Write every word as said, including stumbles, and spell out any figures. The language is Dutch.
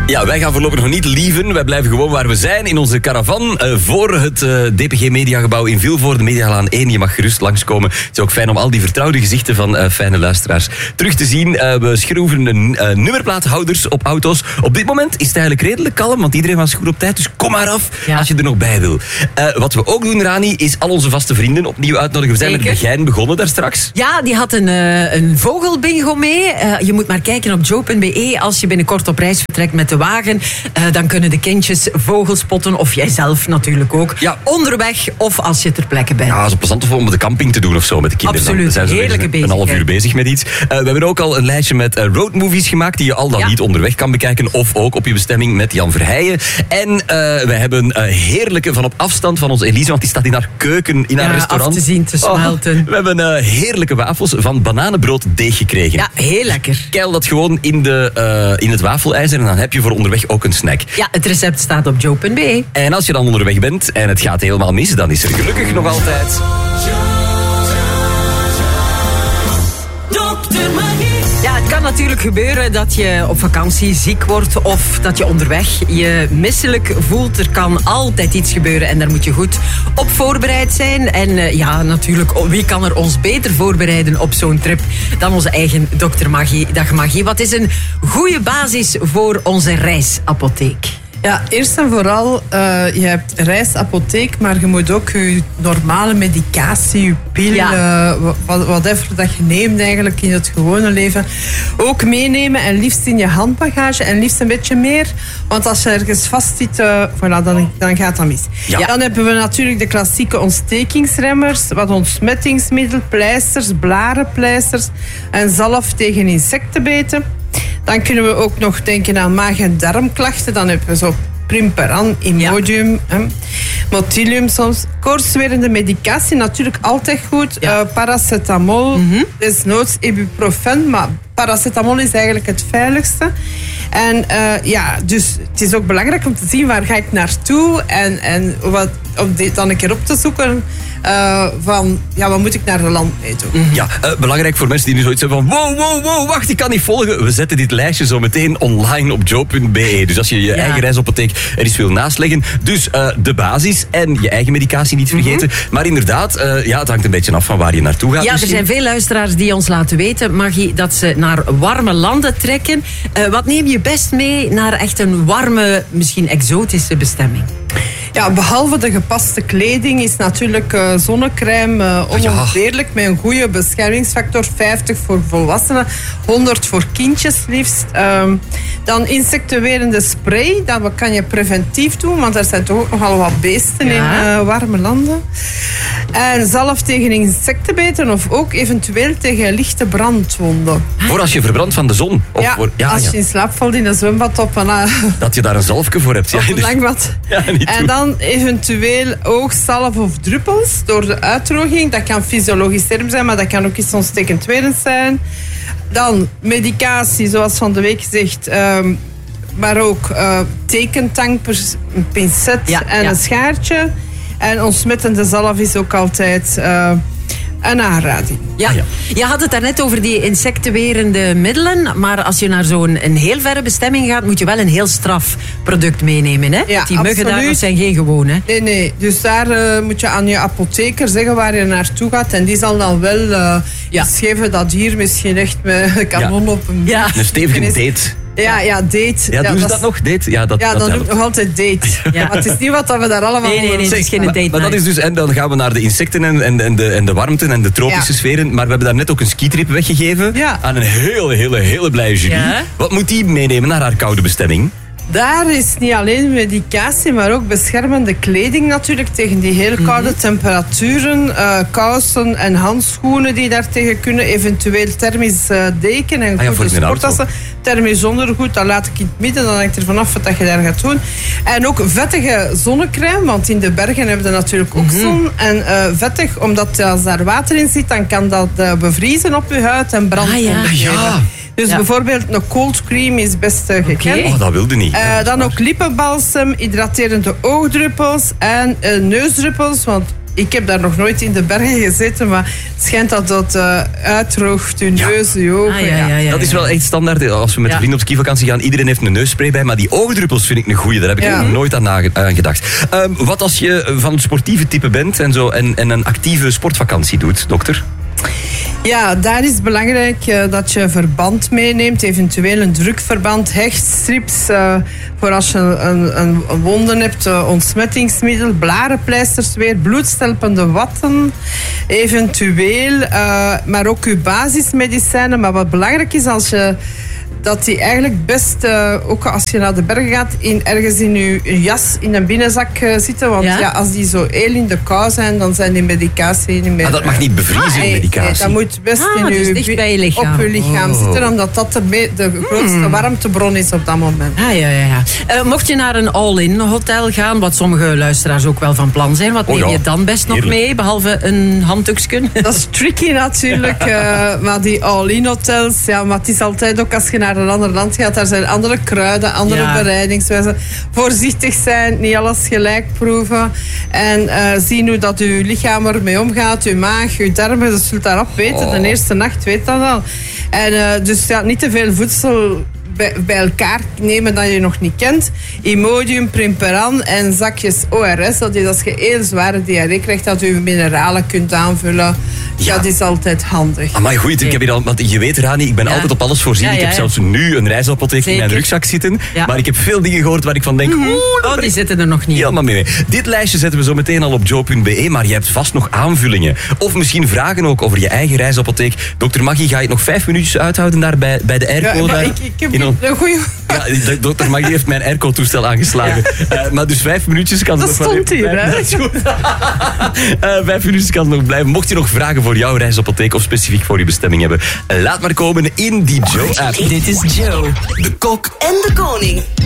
Ja, wij gaan voorlopig nog niet lieven. Wij blijven gewoon waar we zijn, in onze caravan. Uh, voor het uh, D P G Mediagebouw in Vilvoorde, Medialaan één. Je mag gerust langskomen. Het is ook fijn om al die vertrouwde gezichten van uh, fijne luisteraars terug te zien. Uh, we schroeven uh, nummerplaathouders op auto's. Op dit moment is het eigenlijk redelijk kalm, want iedereen was goed op tijd. Dus kom maar af, ja. als je er nog bij wil. Uh, wat we ook doen, Rani, is al onze vaste vrienden opnieuw uitnodigen. We zijn Zeker. met Begijn begonnen daar straks. Ja, die had een, uh, een vogelbingo mee. Uh, je moet maar kijken op joe punt b e. Als je binnenkort op reis vertrekt met de wagen, uh, dan kunnen de kindjes vogels spotten, of jijzelf natuurlijk ook, ja. onderweg of als je ter plekke bent. Ja, het is plezant om op de camping te doen of zo met de kinderen. Absoluut, dan zijn ze heerlijke een, bezig. Een half uur bezig met iets. Uh, we hebben ook al een lijstje met uh, roadmovies gemaakt die je al dan ja. niet onderweg kan bekijken of ook op je bestemming met Jan Verheijen. En uh, we hebben uh, heerlijke van op afstand van onze Elise, want die staat in haar keuken, in haar ja, restaurant. af te zien, te smelten. Oh, we hebben uh, heerlijke wafels van bananenbrooddeeg gekregen. Ja, heel lekker. Keil dat gewoon in, de, uh, in het wafelijzer en dan heb je voor onderweg ook een snack. Ja, het recept staat op joe punt b e. En als je dan onderweg bent en het gaat helemaal mis, dan is er gelukkig nog altijd Ja, het kan natuurlijk gebeuren dat je op vakantie ziek wordt of dat je onderweg je misselijk voelt. Er kan altijd iets gebeuren en daar moet je goed op voorbereid zijn. En uh, ja, natuurlijk, wie kan er ons beter voorbereiden op zo'n trip dan onze eigen dokter Magie. Dag Magie, wat is een goede basis voor onze reisapotheek? Ja, eerst en vooral, uh, je hebt reisapotheek, maar je moet ook je normale medicatie, je pil, ja. uh, whatever dat je neemt eigenlijk in het gewone leven, ook meenemen en liefst in je handbagage en liefst een beetje meer. Want als je ergens vast zit, uh, voilà, dan, dan gaat dat mis. Ja. Dan hebben we natuurlijk de klassieke ontstekingsremmers, wat ontsmettingsmiddel, pleisters, blarenpleisters en zalf tegen insectenbeten. Dan kunnen we ook nog denken aan maag- en darmklachten. Dan hebben we zo Primperan, Imodium, ja. Motilium soms. Koortswerende medicatie, natuurlijk altijd goed. Ja. Uh, paracetamol, mm-hmm. desnoods ibuprofen, maar paracetamol is eigenlijk het veiligste. En uh, ja, dus het is ook belangrijk om te zien waar ga ik naartoe en, en wat, om dit dan een keer op te zoeken. Uh, van, ja, wat moet ik naar een land mee doen? Ja, uh, belangrijk voor mensen die nu zoiets hebben van wow, wow, wow, wacht, ik kan niet volgen. We zetten dit lijstje zo meteen online op joe punt b e. Dus als je je ja. eigen reisapotheek er eens wil nasleggen. Dus uh, de basis en je eigen medicatie niet vergeten. Mm-hmm. Maar inderdaad, uh, ja, het hangt een beetje af van waar je naartoe gaat. Ja, misschien. Er zijn veel luisteraars die ons laten weten, Magie, dat ze naar warme landen trekken. Uh, wat neem je best mee naar echt een warme, misschien exotische bestemming? Ja, behalve de gepaste kleding is natuurlijk uh, zonnecrème uh, onontbeerlijk ja. met een goede beschermingsfactor. vijftig voor volwassenen, honderd voor kindjes liefst. Um, dan insectenwerende spray, dat kan je preventief doen, want er zijn toch ook nogal wat beesten ja. in uh, warme landen. En zalf tegen insectenbeten of ook eventueel tegen lichte brandwonden. Voor als je verbrandt van de zon? Of ja, voor, ja, als ja. je in slaap valt in een zwembad op een... Uh, dat je daar een zalfje voor hebt. Op ja, een langbad. Ja, niet en dan eventueel oogzalf of druppels door de uitdroging. Dat kan fysiologisch term zijn, maar dat kan ook iets ontstekendwerend zijn. Dan medicatie, zoals van de week gezegd. Um, maar ook uh, tekentang, een pincet ja, en ja. een schaartje. En ontsmettende zalf is ook altijd uh, een aanrading. Ja. ja, je had het daarnet over die insectenwerende middelen. Maar als je naar zo'n een heel verre bestemming gaat, moet je wel een heel straf product meenemen. Hè? Ja, die muggen absoluut. daar zijn geen gewone. Nee, nee. Dus daar uh, moet je aan je apotheker zeggen waar je naartoe gaat. En die zal dan wel uh, ja. geven dat hier misschien echt met een kanon ja. op een... Ja. Een stevige date. Ja, ja, date. Ja, doen ja, ze dat nog? Date? Ja, dat, ja dat dan doe ik nog altijd date. Ja. Maar het is niet wat we daar allemaal... Nee, nee, nee, het is geen date. Maar dat is dus, en dan gaan we naar de insecten en, en, en, de, en de warmte en de tropische ja. sferen. Maar we hebben daar net ook een skitrip weggegeven ja. aan een hele, hele, hele blije jury. Ja. Wat moet die meenemen naar haar koude bestemming? Daar is niet alleen medicatie, maar ook beschermende kleding natuurlijk tegen die heel koude mm-hmm. temperaturen. Uh, kousen en handschoenen die daar tegen kunnen. Eventueel thermisch uh, deken en ah, ja, goede sporttassen. Thermisch ondergoed, dat laat ik in het midden. Dan hangt er vanaf wat je daar gaat doen. En ook vettige zonnecrème, want in de bergen hebben we natuurlijk ook mm-hmm. zon. En uh, vettig, omdat als daar water in zit, dan kan dat uh, bevriezen op je huid en brandwonden ah, geven. Ja. Dus ja. bijvoorbeeld een cold cream is best uh, gekend. Okay. Oh, dat wilde niet. Uh, dan ook lippenbalsem, hydraterende oogdruppels en uh, neusdruppels. Want ik heb daar nog nooit in de bergen gezeten, maar het schijnt dat dat uh, uitdroogt, je neus, je ogen. Ah, ja, ja, ja, ja. Dat is wel echt standaard. Als we met Ja. vrienden op skivakantie gaan, iedereen heeft een neusspray bij, maar die oogdruppels vind ik een goeie. Daar heb ik Ja. nog nooit aan, nage- aan gedacht. Um, wat als je van het sportieve type bent en, zo, en, en een actieve sportvakantie doet, dokter? Ja, daar is belangrijk uh, dat je verband meeneemt, eventueel een drukverband, hechtstrips, uh, voor als je een, een, een wonden hebt, uh, ontsmettingsmiddel, blarenpleisters weer, bloedstelpende watten, eventueel, uh, maar ook je basismedicijnen. Maar wat belangrijk is, als je dat die eigenlijk best, uh, ook als je naar de bergen gaat, in, ergens in je jas, in een binnenzak uh, zitten. Want Ja? ja, als die zo heel in de kou zijn, dan zijn die medicatie niet meer... Ah, dat mag niet bevriezen, Nee, medicatie. nee, dat moet best Ah, in dus uw, dicht bij je lichaam. op je lichaam Oh. zitten, omdat dat de, me- de grootste warmtebron is op dat moment. Ah, ja, ja, ja. Uh, mocht je naar een all-in hotel gaan, wat sommige luisteraars ook wel van plan zijn, wat Oh, neem ja. je dan best nog Heerlijk. mee, behalve een handdoeksken? Dat is tricky natuurlijk, uh, maar die all-in hotels, ja, maar het is altijd ook als je naar een ander land gaat, daar zijn andere kruiden, andere Ja. bereidingswijzen. Voorzichtig zijn, niet alles gelijk proeven en uh, zien hoe dat uw lichaam ermee omgaat, uw maag, uw darmen, dat zult daarop weten. Oh. De eerste nacht weet dat al. En uh, dus ja, niet te veel voedsel bij, bij elkaar nemen dat je nog niet kent. Imodium, Primperan en zakjes O R S. Dat is als je heel zware diarree krijgt, dat je mineralen kunt aanvullen. Ja. Dat is altijd handig. Maar goed, ik heb hier al, want je weet, Rani, ik ben Ja. altijd op alles voorzien. Ja, ik heb ja, ja. zelfs nu een reisapotheek in mijn Zeker. rugzak zitten. Ja. Maar ik heb veel dingen gehoord waar ik van denk, oeh, Oh, die zitten er nog niet. helemaal mee. Dit lijstje zetten we zo meteen al op joe punt be, maar je hebt vast nog aanvullingen. Of misschien vragen ook over je eigen reisapotheek. Dokter Maggie, ga je het nog vijf minuutjes uithouden daar bij, bij de airco? Ja, maar daar? ik, ik heb In on- een goede... Ja, de- dokter Maggie heeft mijn airco-toestel aangeslagen. Uh, maar dus vijf minuutjes kan ze Dat nog wel stond even hier, blijven. hè? Dat is goed. Uh, vijf minuutjes kan ze nog blijven. Mocht je nog vragen voor jouw reisapotheek of specifiek voor je bestemming hebben, uh, laat maar komen in die Joe-app. Dit is Joe, de kok en de koning.